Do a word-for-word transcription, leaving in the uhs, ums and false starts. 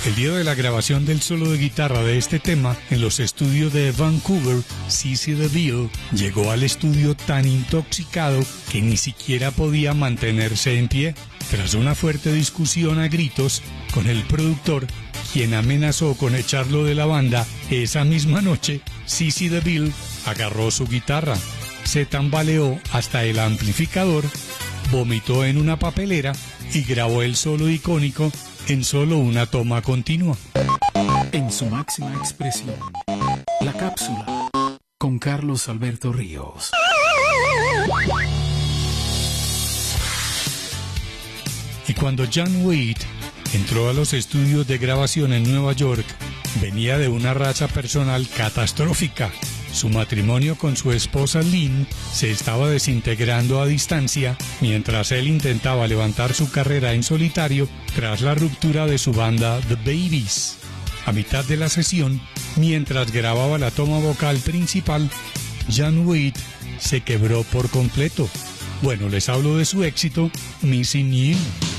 El día de la grabación del solo de guitarra de este tema en los estudios de Vancouver, Cissy DeVille llegó al estudio tan intoxicado que ni siquiera podía mantenerse en pie. Tras una fuerte discusión a gritos con el productor, quien amenazó con echarlo de la banda, esa misma noche, Cissy DeVille agarró su guitarra, se tambaleó hasta el amplificador, vomitó en una papelera y grabó el solo icónico en solo una toma continua. En su máxima expresión, La Cápsula, con Carlos Alberto Ríos. Y cuando Jan Waite entró a los estudios de grabación en Nueva York, venía de una racha personal catastrófica. Su matrimonio con su esposa Lynn se estaba desintegrando a distancia mientras él intentaba levantar su carrera en solitario tras la ruptura de su banda The Babies. A mitad de la sesión, mientras grababa la toma vocal principal, Jan Waite se quebró por completo. Bueno, les hablo de su éxito, Missing You.